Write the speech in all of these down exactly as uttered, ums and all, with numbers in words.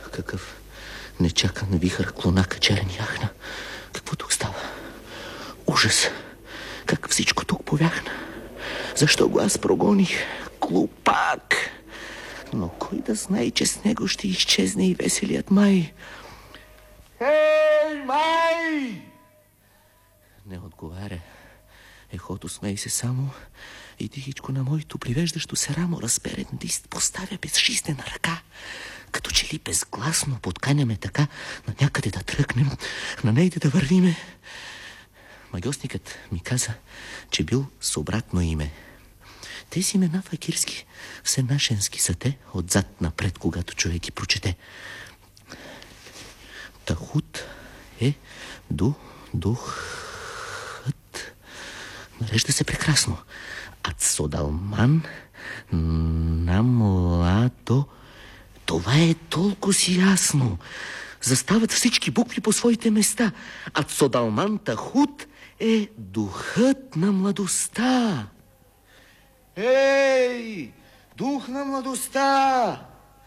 какъв нечакан вихър клонака черен яхна. Какво тук става? Ужас! Как всичко тук повяхна. Защо го аз прогоних? Глупак! Но кой да знае, че с него ще изчезне и веселият май? Хей, май! Не отговаря. Ехото смей се само и тихичко на моето привеждащо се рамо разперен лист поставя безжизнена ръка. Като че ли безгласно подканяме така на някъде да тръгнем, на нейде да вървиме. Магьосникът ми каза, че бил с обратно име. Тези имена факирски, все нашенски са те, отзад напред, когато човек ги прочете. Тахут е ду, духът. Нарежда се прекрасно. Ацодалман на младо. Това е толкова си ясно. Застават всички букви по своите места. Ацодалман Тахут е духът на младостта. Ей, дух на младостта!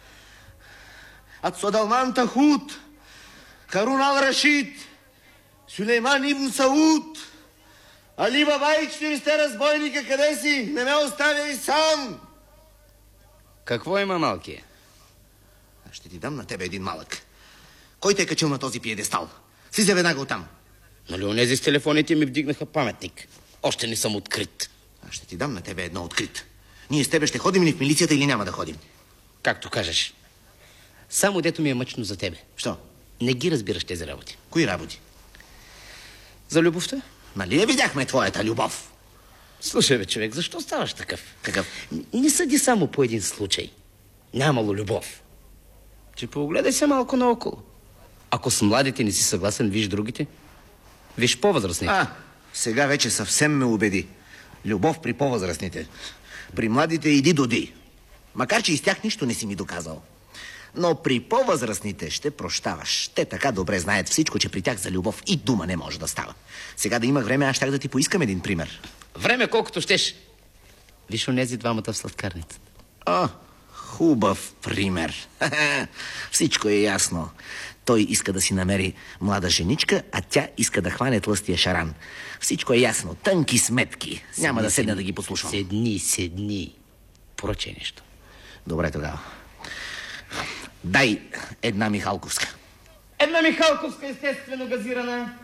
Ацодалман Тахут, Харун ал-Рашид, Сюлейман ибн Сауд, Али Баба и четиристте разбойника, къде си? Не ме оставяй сам! Какво има, малкия? Аз ще ти дам на тебе един малък. Кой те е качил на този пиедестал? Слиза веднага оттам. Нали онези с телефоните ми вдигнаха паметник? Още не съм открит. Аз ще ти дам на тебе едно открит. Ние с тебе ще ходим ли в милицията или няма да ходим? Както кажеш. Само дето ми е мъчно за тебе. Що? Не ги разбираш тези работи. Кои работи? За любовта? Нали я видяхме твоята любов? Слушай, бе, човек, защо ставаш такъв? Какъв? Не съди само по един случай. Нямало любов. Че погледай се малко наоколо. Ако с младите не си съгласен, виж другите. Виж по-възрастните. А, сега вече съвсем ме убеди. Любов при по-възрастните. При младите иди доди. Макар че и с тях нищо не си ми доказал. Но при по-възрастните ще прощаваш. Те така добре знаят всичко, че при тях за любов и дума не може да става. Сега да имах време, аз щях да ти поискам един пример. Време колкото щеш. Виж онези двамата в сладкарницата. О, хубав пример. Всичко е ясно. Той иска да си намери млада женичка, а тя иска да хване тлъстия шаран. Всичко е ясно. Тънки сметки. Седни, Няма да седна седни, да ги послушвам. Седни, седни. Поръчай нещо. Добре тогава. Дай една Михалковска. Една Михалковска, естествено газирана.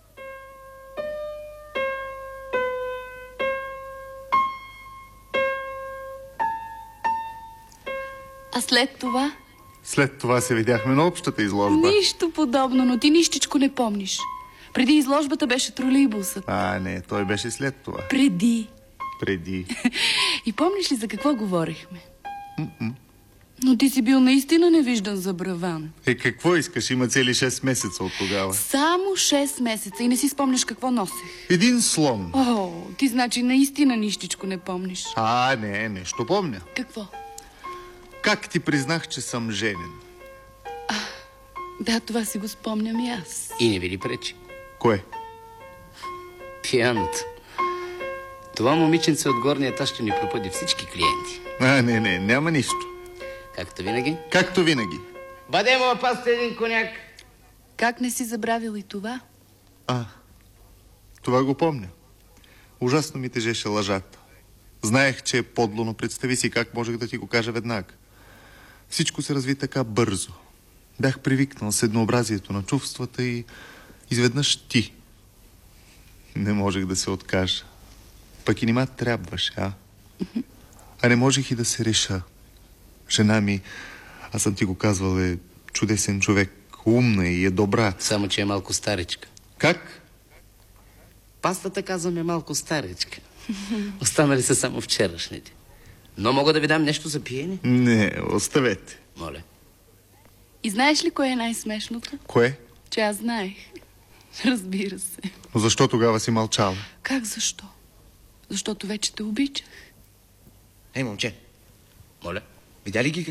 А след това? След това се видяхме на общата изложба. Нищо подобно, но ти нищичко не помниш. Преди изложбата беше тролейбусът. А, не, той беше след това. Преди. Преди. И помниш ли за какво говорихме? Mm-mm. Но ти си бил наистина невиждан забраван. Е, какво искаш? Има цели шест месеца от тогава. Само шест месеца и не си спомняш какво носех. Един слон. О, ти значи наистина нищичко не помниш. А, не, нещо помня. Какво? Как ти признах, че съм женен? А, да, това си го спомням и аз. И не ви ли пречи? Кое? Пияното. Това момиченце от горния етаж ще ни пропъди всички клиенти. А, не, не, няма нищо. Както винаги? Както винаги. Бъде му пасте един коняк. Как не си забравил и това? А, това го помня. Ужасно ми тежеше лъжата. Знаех, че е подло, но представи си как можех да ти го кажа веднага. Всичко се разви така бързо. Бях привикнал с еднообразието на чувствата и изведнъж ти. Не можех да се откажа. Пък и нима трябваше, а? А не можех и да се реша. Жена ми, аз съм ти го казвал, е чудесен човек, умна и е добра. Само, че е малко старичка. Как? Пастата, казвам, е малко старичка. Останали са само вчерашните. Но мога да ви дам нещо за пиене? Не, оставете. Моля. И знаеш ли кое е най-смешното? Кое? Че аз знаех. Разбира се. Но защо тогава си мълчала? Как защо? Защото вече те обичах. Ей, момче. Моля. Видя ли ги